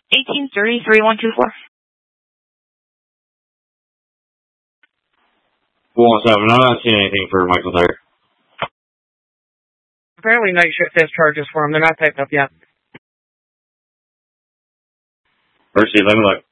1830-3124. 417, I'm not seeing anything for Michael Tire. Apparently night shift has charges for him. They're not typed up yet. Mercy, let me look.